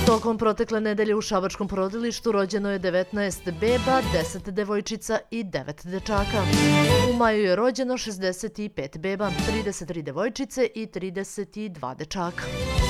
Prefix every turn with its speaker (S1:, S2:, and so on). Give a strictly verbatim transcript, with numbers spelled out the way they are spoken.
S1: Tokom protekle nedelje u šabačkom porodilištu rođeno je devetnaest beba, deset devojčica i devet dečaka. U maju je rođeno šezdeset pet beba, trideset tri devojčice i trideset dva dečaka.